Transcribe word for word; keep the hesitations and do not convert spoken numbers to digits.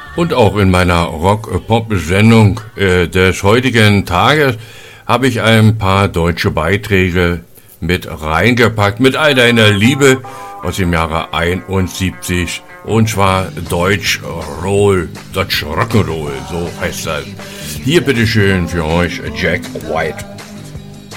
Und auch in meiner Rock-Pop-Sendung äh, des heutigen Tages habe ich ein paar deutsche Beiträge mit reingepackt, mit all deiner Liebe aus dem Jahre einundsiebzig. Und zwar Deutsch Roll, Deutsch Rock'n'Roll, so heißt das. Hier bitteschön für euch Jack White.